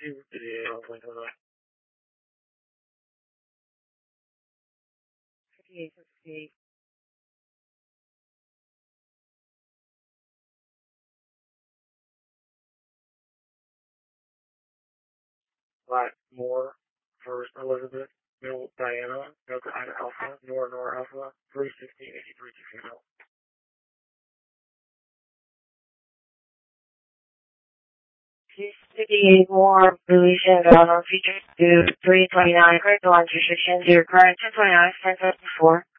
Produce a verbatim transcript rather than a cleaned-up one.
two fifty-eight, one point two nine. fifty-eight, fifty-eight. Black, Moore, First Elizabeth, Middle Diana, Delta Ida Alpha, Nor Nor Alpha, three sixteen eighty-three to female. fifty-eight more relation valve features to three twenty-nine, correct one restriction to your current ten twenty-nine, ten seventy-four.